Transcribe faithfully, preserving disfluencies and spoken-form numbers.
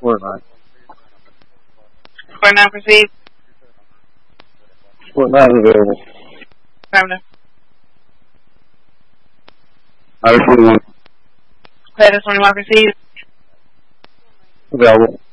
Report nine. Report nine, proceed. Report nine is available. Affirmative. Iris twenty-one. Clear this twenty-one, proceed. Available.